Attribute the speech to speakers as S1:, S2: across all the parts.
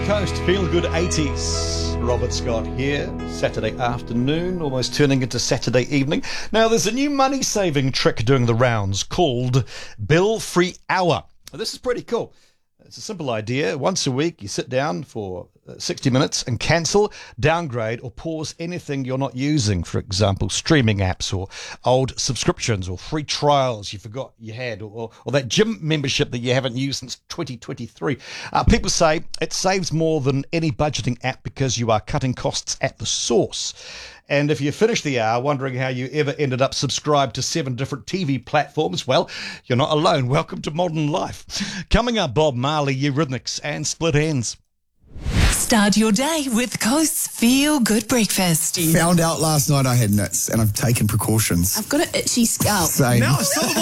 S1: Coast, Feel Good 80s. Robert Scott here, Saturday afternoon, almost turning into Saturday evening. Now, there's a new money-saving trick doing the rounds called Bill-Free Hour. This is pretty cool. It's a simple idea. Once a week, you sit down for 60 minutes and cancel, downgrade, or pause anything you're not using. For example, streaming apps or old subscriptions or free trials you forgot you had, or that gym membership that you haven't used since 2023. People say it saves more than any budgeting app because you are cutting costs at the source. And if you finish the hour wondering how you ever ended up subscribed to 7 different TV platforms, well, you're not alone. Welcome to modern life. Coming up, Bob Marley, Eurythmics and Split Enz.
S2: Start your day with Coast's Feel Good Breakfast.
S3: Found out last night I had nits and I've taken precautions.
S4: I've got an itchy scalp.
S3: Same.
S4: No,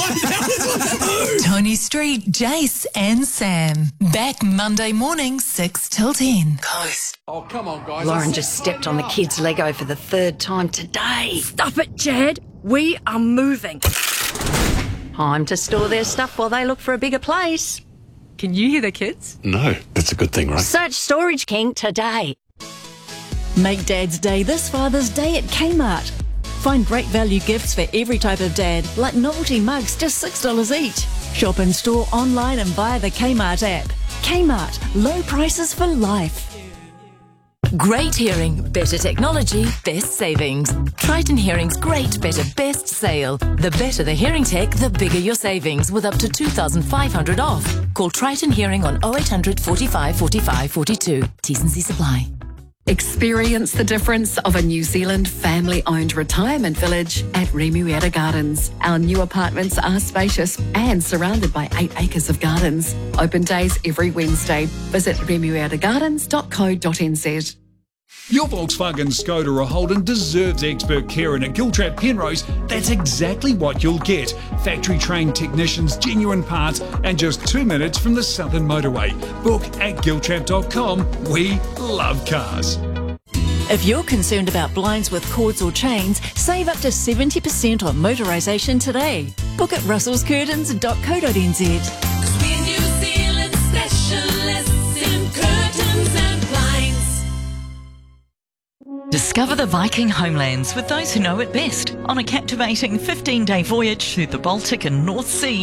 S2: Tony Street, Jace and Sam. Back Monday morning, 6 till 10. Coast.
S5: Oh, come on, guys.
S6: Lauren just stepped on the kid's Lego for the 3rd time today.
S7: Stop it, Jad. We are moving.
S6: Time to store their stuff while they look for a bigger place.
S7: Can you hear the kids?
S5: No, that's a good thing, right?
S6: Search Storage King today.
S8: Make Dad's Day this Father's Day at Kmart. Find great value gifts for every type of dad, like novelty mugs, just $6 each. Shop in store, online and via the Kmart app. Kmart, low prices for life.
S2: Great hearing, better technology, best savings. Triton Hearing's great, better, best sale. The better the hearing tech, the bigger your savings, with up to $2,500 off. Call Triton Hearing on 0800 45 45 42. T&C Supply.
S9: Experience the difference of a New Zealand family-owned retirement village at Remuera Gardens. Our new apartments are spacious and surrounded by 8 acres of gardens. Open days every Wednesday. Visit remueragardens.co.nz.
S10: Your Volkswagen, Skoda or Holden deserves expert care, and at Giltrap Penrose, that's exactly what you'll get. Factory-trained technicians, genuine parts, and just 2 minutes from the Southern Motorway. Book at giltrap.com. We love cars.
S8: If you're concerned about blinds with cords or chains, save up to 70% on motorisation today. Book at russellscurtains.co.nz.
S2: Discover the Viking homelands with those who know it best on a captivating 15-day voyage through the Baltic and North Sea.